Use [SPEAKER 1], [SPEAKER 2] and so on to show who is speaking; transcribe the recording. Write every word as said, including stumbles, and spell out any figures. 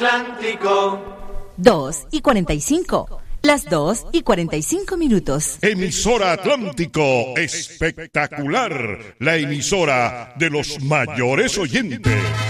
[SPEAKER 1] Atlántico.
[SPEAKER 2] dos y cuarenta y cinco. Las dos y cuarenta y cinco minutos.
[SPEAKER 3] Emisora Atlántico, espectacular. La emisora de los mayores oyentes.